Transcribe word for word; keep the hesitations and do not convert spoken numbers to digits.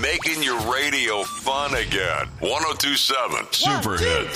making your radio fun again. ten twenty-seven Super Hits.